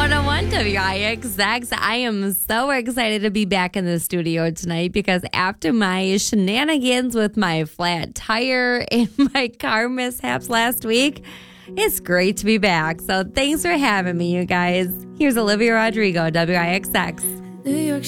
101 WIXX. I am so excited to be back in the studio tonight because after my shenanigans with my flat tire and my car mishaps last week, it's great to be back. So thanks for having me, you guys. Here's Olivia Rodrigo, WIXX. New York